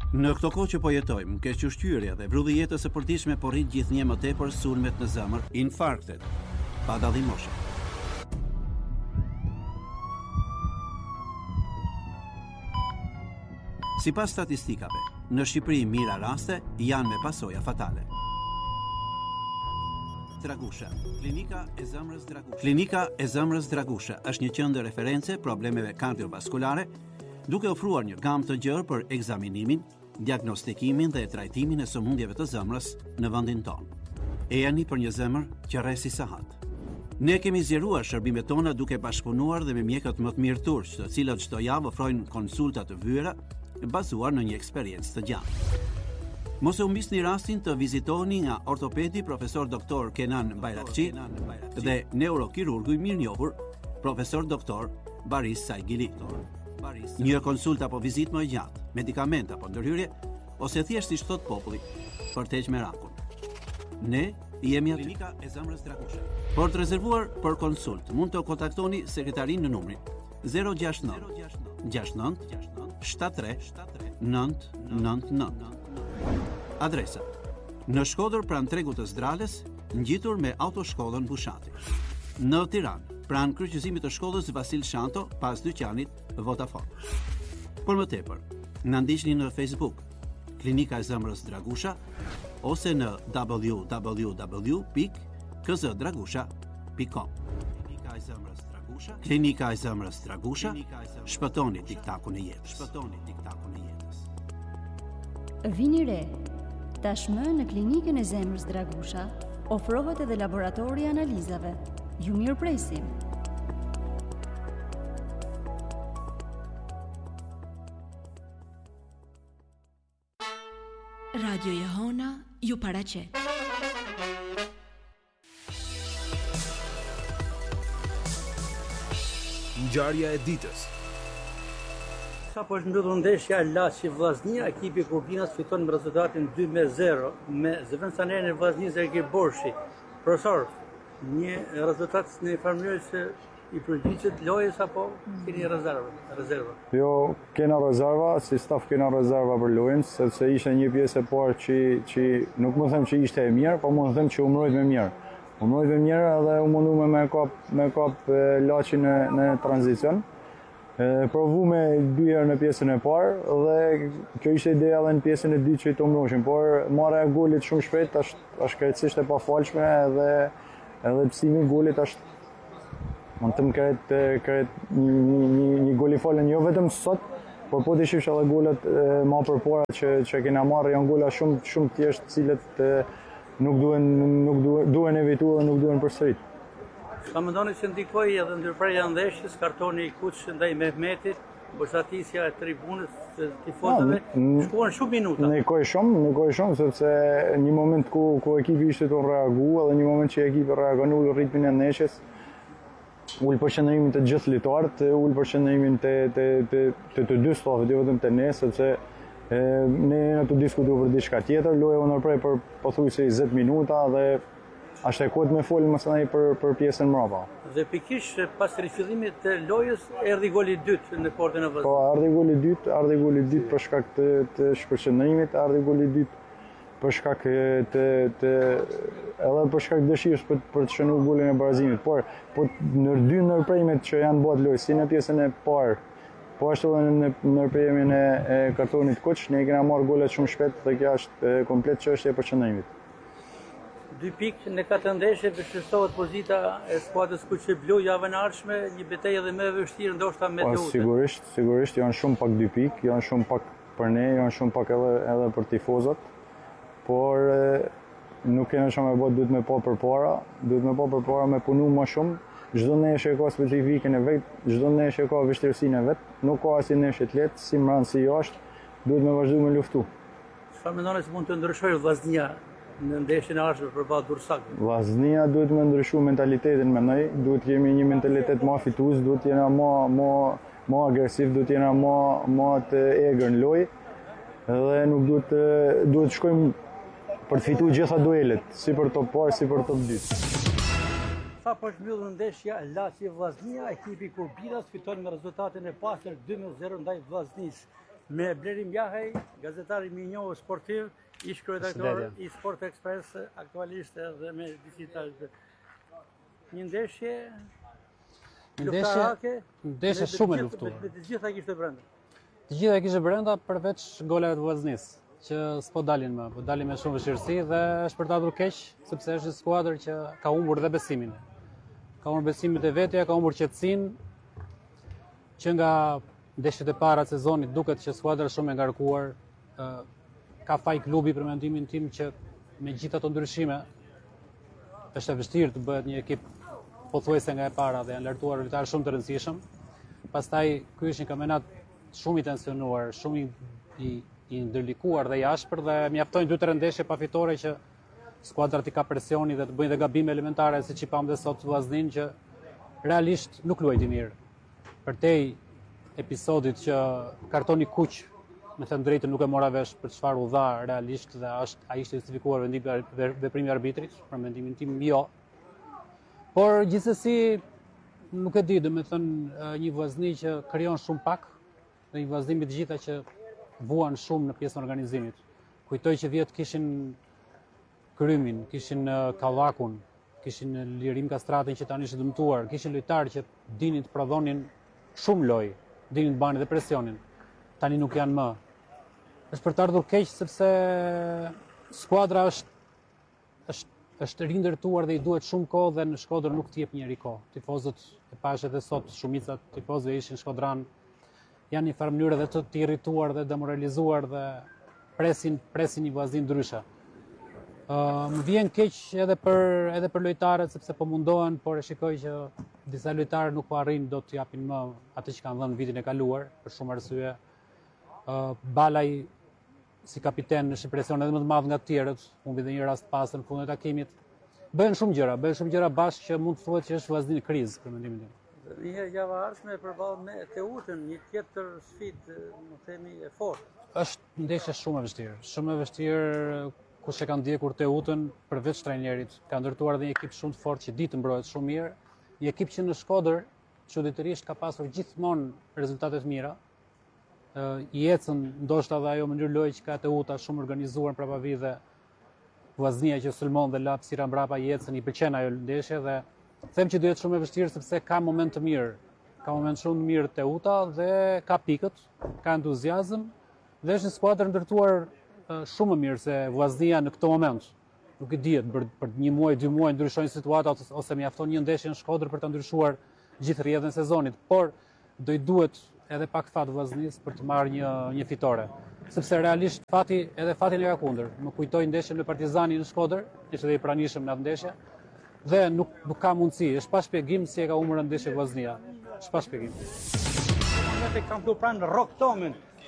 Në këto kohë që po jetojmë, kequshqyrja dhe vrulli i jetës së përditshme po rrit gjithnjë më tepër sulmet në zemër, infarktet, pa dallim moshe. Sipas statistikave, në Shqipëri mira raste janë me pasoja fatale. Dragusha. Klinika e zemrës Dragusha. Klinika e zemrës Dragusha është një qendër referencë problemeve kardiovaskulare, duke ofruar një gamë të gjerë për ekzaminimin, diagnostikimin dhe trajtimin e sëmundjeve të zemrës në vendin tonë. Ejani për një zemër që rresi sahat. Ne kemi zgjeruar shërbimet tona duke bashkëpunuar dhe me mjekët më të mirë turq, të cilët çdo javë ofrojnë konsulta të vyera bazuar në një eksperiencë të gjatë. Mos e humbisni rastin të vizitoni nga ortopedi profesor doktor Kenan Bayrakçi dhe neurokirurgu i mirënjohur profesor doktor Baris Saigili. Një konsulta apo vizitë më gjatë, medikament apo ndërhyrje, ose thjesht siç thot populli, për të heqë merakun. Ne jemi aty. Klinika e zemrës Dragusha. Por të rezervuar për konsult, mund të kontaktoni sekretarin në numrin 069 69 73 999. Adresa: në Shkodër pranë tregut të Zdrales, ngjitur me autoshkollën Bushati. Në Tiranë, pranë kryqëzimit të shkollës Vasil Shanto, pas dyqanit Vodafone. Por më tepër, na ndiqni në Facebook, Klinika e zemrës Dragusha, ose në www.kzdragusha.com. Klinika e zemrës Dragusha. Klinika e zemrës Dragusha. Shpëtoni tiktakun e jetës. Shpëtoni tiktakun e jetës. Vini re. Tashmë në Klinikën e zemrës Dragusha ofrohet edhe laboratori i analizave. Ju mirëpresim. Radio Jehona ju paraqet. Ngjarja e ditës. Sa po është mbyllur ndeshja Laçi Vllaznia, ekipi Kurbinas fiton me rezultatin 2-0 me zëvendës e Vllaznisë Sergej Borshi. Profesor, një rezultat në farmënyrë që i përgjigjet lojës apo keni rezerva? Jo, kena rezerva, si staf kena rezerva për lojën, sepse ishte një pjesë e parë që nuk më them që ishte e mirë, po më them që u mbrojt me mirë. U mbrojt me mirë edhe u mundu me kap Laçin në tranzicion. Provu me 2 herë në pjesën e parë dhe kjo ishte ideja edhe në pjesën e dytë që i të mbrojshin, por marrja e golit shumë shpejt është krejtësisht e pafalshme edhe psimi i golit është mund të më kret një gol i falën jo vetëm sot, por po të shifsh edhe golet ma përpara që kena marrë janë gola shumë thjesht, cilët nuk duhen evituar dhe nuk duhen përsërit. Ka mendoni që ndikoi edhe ndërprerja e ndeshjes, kartoni i kuq ndaj Mehmetit, boshatisja e tribunës tifozëve, shkuan shumë minuta. Ndikoi shumë sepse një moment ku ekipi ishte të reagu edhe një moment që ekipi reagon ul ritmin e ndeshjes, ul përqendrimin të gjithë lojtarët, ul përqendrimin të dy stafit, jo vetëm të ne, sepse ne të diskutuar për diçka tjetër, loja u ndërprej për pothuajse 20 minuta dhe ashtë e kohët me folën mësënaj për pjesën mrapa. Dhe pikisht pas rifillimit të lojës, erdi goli dytë në portën e Vllaznisë. Po, ardhi goli dytë për shkak të shpërqendrimit, ardhi goli dytë për shkak edhe për shkak dëshirës për të shënuar golin e barazimit. Por në dy ndërprerjet që janë bërë lojë, si në pjesën e parë, po ashtu edhe në ndërprerjen e kartonit kuq, ne kena marrë golet shumë shpejt dhe kjo është komplet çështje e përqendrimit. 2 pikë në 4 ndeshje vështirësohet pozita e skuadrës kuqe blu javën e ardhshme, një betejë edhe më e vështirë ndoshta me Teutin. Sigurisht janë shumë pak 2 pikë, janë shumë pak për ne, janë shumë pak edhe për tifozët, por nuk kena shumë e bot, duhet me pa përpara, me punu më shumë. Çdo ndeshje ka specifikën e vet, çdo ndeshje ka vështirësinë e vet, nuk ka asnjë ndeshje të lehtë, si mbrapa si jashtë, duhet me vazhdu me luftu. Çfarë mendoni se mund të ndryshojë Vllaznia në ndeshjen e ardhshme përballë Dursakut? Vllaznia duhet me ndryshu mentalitetin, mendoj, duhet kemi një mentalitet më fitues, duhet jena më agresiv, duhet jena më të egër në lojë dhe nuk duhet shkojmë për të fituar gjitha duelet, si për top parë, si për top dytë. Sa po është mbyllur ndeshja Laçi Vllaznia, ekipi Kurbinas fiton me rezultatin e pastër 2-0 ndaj Vllaznisë. me Blerim Jahej, gazetari më i njohur sportiv, ish kryeredaktor i Sport Express, aktualisht edhe me digital. Një ndeshje luftarake, ndeshje shumë e luftuar. Me të gjitha kishte brenda. Të gjitha kishte brenda përveç golave të Vllaznis, që s'po dalin më, po dalin me shumë vështirësi dhe është për ta ardhur keq, sepse është një skuadër që ka humbur dhe besimin. Ka humbur besimin te vetja, ka humbur qetësinë, që nga ndeshjet e para të sezonit duket që skuadra është shumë e ngarkuar. Ka faj klubi për mendimin tim që me gjithë ato ndryshime është e vështirë të bëhet një ekip pothuajse nga e para dhe janë lartuar lojtarë shumë të rëndësishëm. Pastaj ky është një kampionat shumë i tensionuar, shumë i ndërlikuar dhe i ashpër dhe mjaftojnë 2-3 ndeshje pafitore që skuadrat i ka pressionin dhe të bëjnë dhe gabime elementare siç i pam dhe sot Vllaznin që realisht nuk luajti mirë. Përtej episodit që kartoni kuq, me thënë drejtën nuk e mora vesh për çfarë u dha realisht dhe ai ishte justifikuar veprimi i arbitrit, për mendimin tim jo. Por gjithsesi nuk e di, domethënë një Vllazni që krijon shumë pak dhe një Vllazni me të gjitha që vuan shumë në pjesën e organizimit. Kujtoj që vjet kishin Krymin, kishin Kallakun, kishin Lirim Kastratin që tani është dëmtuar, kishin lojtarë që dinin të prodhonin shumë lojë, dinin të banin dhe presionin. Tani nuk janë më. Është për të ardhur keq sepse skuadra është rindërtuar dhe i duhet shumë kohë dhe në Shkodër nuk t'jep njëri kohë. Tifozët e pash edhe sot shumica tifozëve ishin shkodran, janë një farë mënyrë edhe të irrituar dhe demoralizuar dhe presin një Vllaznin ndryshe. Më vjen keq edhe për lojtarët sepse po mundohen, por e shikoj që disa lojtarë nuk po arrin do të japin më atë që kanë dhënë vitin e kaluar për shumë arsye. Balaj si kapiten është presion edhe më të madh nga të tjerët, humbi dhe një rast pastër në fundin e takimit. Bëhen shumë gjëra bashkë që mund të thuhet që është Vllazni në krizë për mendimin tim. Një herë java ardhshme përballë me Teutën, një tjetër sfidë, më themi e fortë. Është ndeshje shumë e vështirë, kush e ka ndjekur Teutën përveç trajnerit, ka ndërtuar edhe një ekip shumë të fortë që di të mbrohet shumë mirë, një ekip që në Shkodër çuditërisht ka pasur gjithmonë rezultate të mira. I ecën ndoshta dhe ajo mënyrë lojë që ka Teuta shumë organizuar mbrapa dhe Vllaznia që sulmon dhe lap sira mbrapa i ecën, i pëlqen ajo ndeshje dhe them që do jetë shumë e vështirë sepse ka moment të mirë. Ka moment shumë të mirë Teuta dhe ka pikët, ka entuziazëm dhe është një skuadër ndërtuar shumë më mirë se Vllaznia në këtë moment. Nuk e dihet për 1 muaj, 2 muaj ndryshojnë situatat ose mjafton një ndeshje në Shkodër për ta ndryshuar gjithë rrjedhën e sezonit, por do i duhet edhe pak fat Vllaznis për të marrë një fitore. Sepse realisht fati e ka kundër. Më kujtoi ndeshjen me Partizanin në Shkodër, ishte edhe i pranishëm në atë ndeshje. Dhe nuk ka mundësi, është pa shpjegim si e ka humbur ndeshje Vllaznia. Është pa shpjegim. Ne kam këtu pranë Rock Tomin,